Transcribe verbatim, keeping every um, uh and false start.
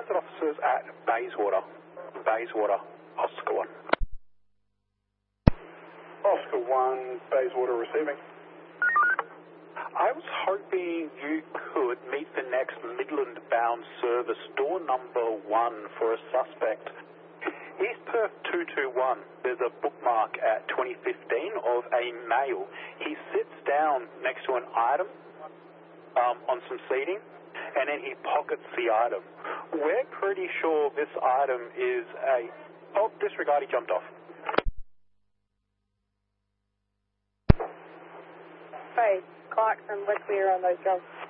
transit officers at Bayswater. Bayswater, Oscar one. Oscar one, Bayswater receiving. I was hoping you could meet the next Midland-bound service, door number one, for a suspect. East Perth two two one, there's a bookmark at twenty fifteen of a male. He sits down next to an item um, on some seating, and then he pockets the item. We're pretty sure this item is a... Oh, disregard, he jumped off. Hey, Clarkson, we're clear on those jumps.